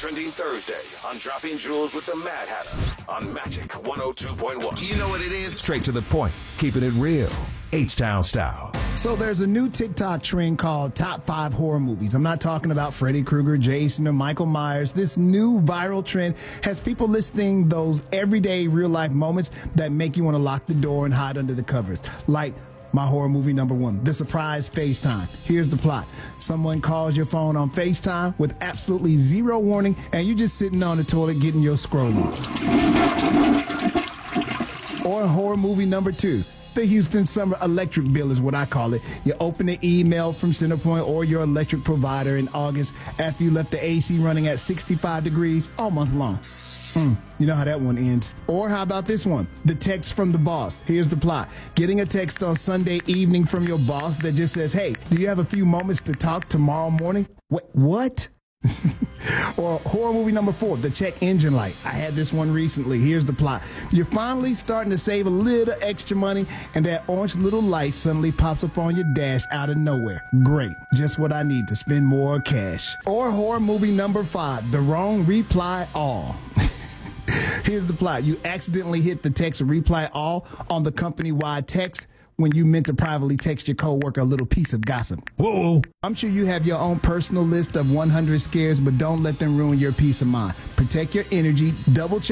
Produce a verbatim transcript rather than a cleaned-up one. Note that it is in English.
trending Thursday on Dropping Jewels with the Mad Hatter on Magic one oh two point one. You know what it is? Straight to the point. Keeping it real. H-Town style. So there's a new TikTok trend called Top five Horror Movies. I'm not talking about Freddy Krueger, Jason, or Michael Myers. This new viral trend has people listing those everyday real-life moments that make you want to lock the door and hide under the covers. Like my horror movie number one, the surprise FaceTime. Here's the plot. Someone calls your phone on FaceTime with absolutely zero warning, and you're just sitting on the toilet getting your scroll on. Or horror movie number two, the Houston Summer Electric Bill is what I call it. You open an email from Centerpoint or your electric provider in August after you left the A C running at sixty-five degrees all month long. Mm, you know how that one ends. Or how about this one? The text from the boss. Here's the plot. Getting a text on Sunday evening from your boss that just says, hey, do you have a few moments to talk tomorrow morning? What? What? Or horror movie number four, the check engine light. I had this one recently. Here's the plot. You're finally starting to save a little extra money, and that orange little light suddenly pops up on your dash out of nowhere. Great. Just what I need to spend more cash. Or horror movie number five, the wrong reply all. Here's the plot. You accidentally hit the text reply all on the company-wide text when you meant to privately text your coworker a little piece of gossip. Whoa. I'm sure you have your own personal list of one hundred scares, but don't let them ruin your peace of mind. Protect your energy, double check